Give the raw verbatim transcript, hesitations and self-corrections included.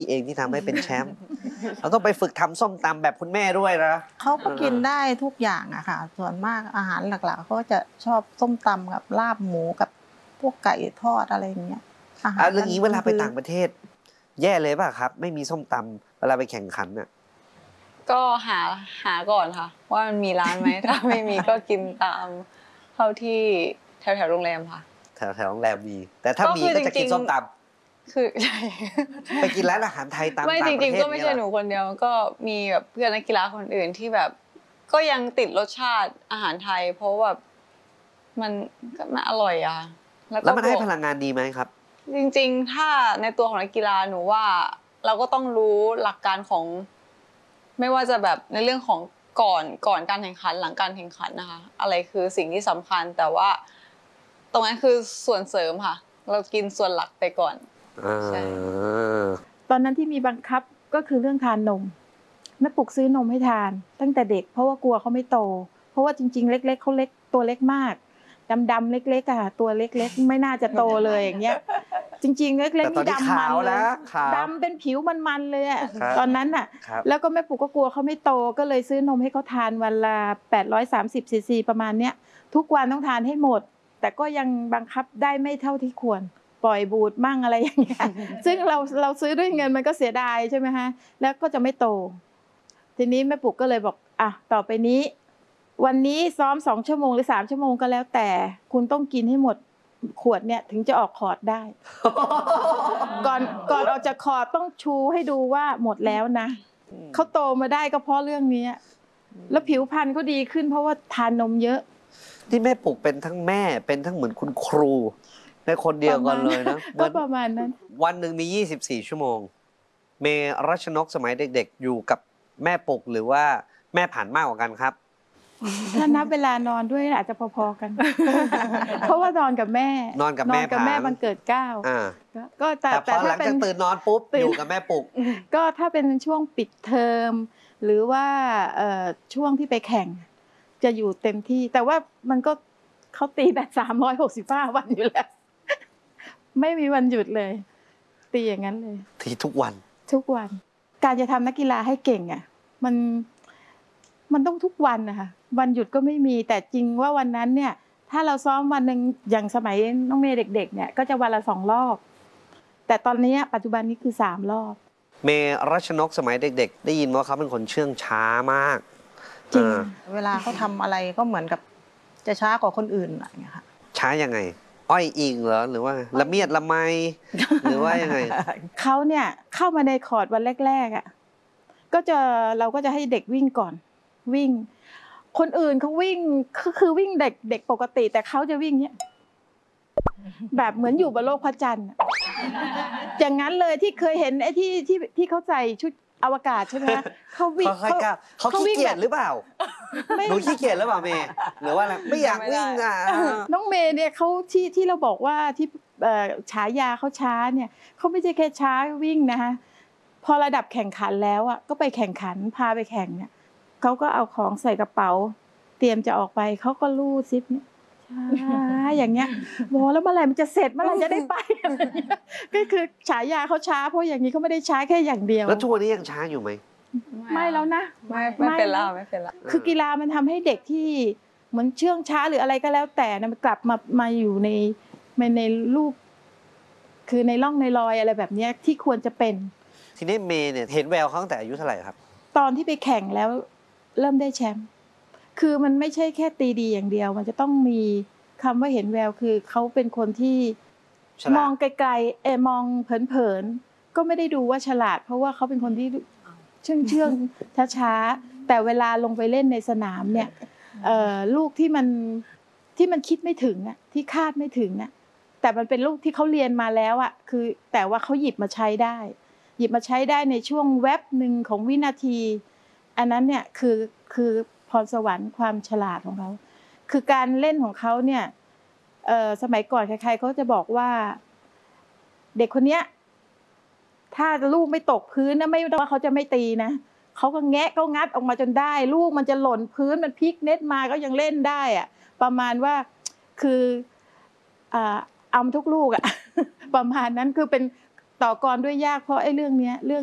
เองที่ทำให้เป็นแชมป์เราต้องไปฝึกทำส้มตำแบบคุณแม่ด้วยนะเขาก็กินได้ทุกอย่างอะค่ะส่วนมากอาหารหลักๆเขาจะชอบส้มตำกับลาบหมูกับพวกไก่ทอดอะไรอย่างเงี้ยอาหารเรื่องนี้เวลาไปต่างประเทศแย่เลยป่ะครับไม่มีส้มตำเวลาไปแข่งขันน่ะก็หาหาก่อนค่ะว่ามันมีร้านไหมถ้าไม่มีก็กินตามเท่าที่แถวแถวโรงแรมค่ะแถวแถวโรงแรมมีแต่ถ้ามีก็จะกินส้มตำคือใช่ไปกินร้านอาหารไทยตามไม่จริงๆก็ไม่ใช่หนูคนเดียวก็มีแบบเพื่อนนักกีฬาคนอื่นที่แบบก็ยังติดรสชาติอาหารไทยเพราะแบบมันก็มันอร่อยอะแล้วมันให้พลังงานดีไหมครับจริงๆถ้าในตัวของนักกีฬาหนูว่าเราก็ต้องรู้หลักการของไม่ว่าจะแบบในเรื่องของก่อนก่อนการแข่งขันหลังการแข่งขันนะคะอะไรคือสิ่งที่สำคัญแต่ว่าตรงนั้นคือส่วนเสริมค่ะเรากินส่วนหลักไปก่อนใช่ตอนนั้นที่มีบังคับก็คือเรื่องทานนมแม่ปลุกซื้อนมให้ทานตั้งแต่เด็กเพราะว่ากลัวเขาไม่โตเพราะว่าจริงๆเล็กๆเขาเล็กตัวเล็กมากดำๆเล็กๆอะตัวเล็กๆไม่น่าจะโตเลยอย่างเงี้ยจริงๆเล็กๆนี่ดำมันเลยดำเป็นผิวมันๆเลยอะตอนนั้นอะแล้วก็แม่ปลุกก็กลัวเขาไม่โตก็เลยซื้อนมให้เขาทานวันละแปดร้อยสามสิบซีซีประมาณเนี้ยทุกวันต้องทานให้หมดแต่ก็ยังบังคับได้ไม่เท่าที่ควรปล่อยบูดมั่งอะไรอย่างเงี้ยซึ่งเราเราซื้อด้วยเงินมันก็เสียดายใช่ไหมฮะแล้วก็จะไม่โตทีนี้แม่ปลุกก็เลยบอกอ่ะต่อไปนี้วันนี้ซ้อมสองชั่วโมงหรือสามชั่วโมงก็แล้วแต่คุณต้องกินให้หมดขวดเนี่ยถึงจะออกคอร์ดได้ ก่อนก่อนออกจากคอร์ดต้องชูให้ดูว่าหมดแล้วนะเขาโตมาได้ก็เพราะเรื่องนี้แล้วผิวพรรณก็ดีขึ้นเพราะว่าทานนมเยอะที่แม่ปลุกเป็นทั้งแม่เป็นทั้งเหมือนคุณครูในคนเดียวกันเลยนะก็ประมาณนั้นวันหนึ่งมียี่สิบสี่ชั่วโมงเมรัชนกสมัยเด็กๆอยู่กับแม่ปลุกหรือว่าแม่ผ่านมากกว่ากันครับถ้านับเวลานอนด้วยอาจจะพอๆกันเพราะว่านอนกับแม่นอนกับแม่กับแม่วันเกิดเก้าก็แต่แต่พอหลังจากตื่นนอนปุ๊บอยู่กับแม่ปลุกก็ถ้าเป็นช่วงปิดเทอมหรือว่าช่วงที่ไปแข่งจะอยู่เต็มที่แต่ว่ามันก็เขาตีแบบสามร้อยหกสิบห้าวันอยู่แล้วไม่มีวันหยุดเลยตีอย่างนั้นเลยตีทุกวันทุกวันการจะทำนักกีฬาให้เก่งอ่ะมันมันต้องทุกวันนะคะวันหยุดก็ไม่มีแต่จริงว่าวันนั้นเนี่ยถ้าเราซ้อมวันหนึ่งอย่างสมัยน้องเมย์เด็กๆเนี่ยก็จะวันละสองรอบแต่ตอนนี้ปัจจุบันนี้คือสามรอบเมย์รัชนกสมัยเด็กๆได้ยินว่าเขาเป็นคนเชื่องช้ามากจริงเวลาเขาทำอะไรก็เหมือนกับจะช้ากว่าคนอื่นอะไรอย่างเงี้ยค่ะช้ายังไงอ้อยอิงเหรอหรือว่าละเมียดละไมหรือว่ายังไงเขาเนี่ยเข้ามาในคอร์ดวันแรกๆอ่ะก็จะเราก็จะให้เด็กวิ่งก่อนวิ่งคนอื่นเขาวิ่งคือคือวิ่งเด็กเด็กปกติแต่เขาจะวิ่งเนี้ยแบบเหมือนอยู่บนโลกพระจันทร์อย่างนั้นเลยที่เคยเห็นไอ้ที่ที่ที่เขาใส่ชุดอวกาศใช่ไหมเขาวิ่งเขาเขาขี้เกียจหรือเปล่าหนูขี้เกียจหรือเปล่าเมย์หรือว่าอะไรไม่อยากวิ่งอ่ะน้องเมย์เนี่ยเขาที่ที่เราบอกว่าที่ฉายาเขาช้าเนี่ยเขาไม่ใช่แค่ช้าวิ่งนะคะพอระดับแข่งขันแล้วอ่ะก็ไปแข่งขันพาไปแข่งเนี่ยเขาก็เอาของใส่กระเป๋าเตรียมจะออกไปเขาก็ลู่ซิปเนี่ยช้าอย่างเงี้ยโว้แล้วเมื่อไหร่มันจะเสร็จเมื่อไหร่จะได้ไปก็คือฉายาเขาช้าเพราะอย่างนี้เขาไม่ได้ช้าแค่อย่างเดียวแล้วทุกวันนี้ยังช้าอยู่ไหมไม่แล้วนะไม่ไม่เป็นแล้วไม่เป็นแล้วคือกีฬามันทำให้เด็กที่เหมือนเชื่องช้าหรืออะไรก็แล้วแต่นะมันกลับมามาอยู่ในในรูปคือในร่องในรอยอะไรแบบนี้ที่ควรจะเป็นทีนี้เมย์เนี่ยเห็นแววเขาตั้งแต่อายุเท่าไหร่ครับตอนที่ไปแข่งแล้วเริ่มได้แชมป์คือมันไม่ใช่แค่ตีดีอย่างเดียวมันจะต้องมีคำว่าเห็นแววคือเขาเป็นคนที่มองไกลๆเออมองเผินๆก็ไม่ได้ดูว่าฉลาดเพราะว่าเขาเป็นคนที่เชื่องเชื่องช้าๆแต่เวลาลงไปเล่นในสนามเนี่ยลูกที่มันที่มันคิดไม่ถึงอ่ะที่คาดไม่ถึงอ่ะแต่มันเป็นลูกที่เขาเรียนมาแล้วอ่ะคือแต่ว่าเขาหยิบมาใช้ได้หยิบมาใช้ได้ในช่วงแวบหนึ่งของวินาทีอันนั้นเนี่ยคือคือพรสวรรค์ความฉลาดของเขาคือการเล่นของเขาเนี่ยสมัยก่อนใครๆเขาจะบอกว่าเด็กคนเนี้ยถ้าลูกไม่ตกพื้นนะไม่ว่าเขาจะไม่ตีนะเขาก็แงะก็งัดออกมาจนได้ลูกมันจะหล่นพื้นมันพลิกเน็ตมาก็ยังเล่นได้อะประมาณว่าคือเอาทุกลูกอะประมาณนั้นคือเป็นต่อกรด้วยยากเพราะไอ้เรื่องเนี้ยเรื่อง